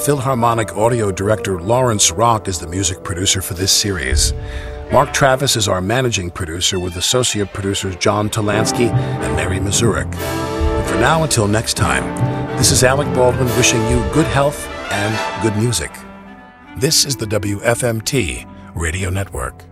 Philharmonic audio director Lawrence Rock is the music producer for this series. Mark Travis is our managing producer with associate producers John Talansky and Mary Mazurik. And for now, until next time, this is Alec Baldwin wishing you good health and good music. This is the WFMT Radio Network.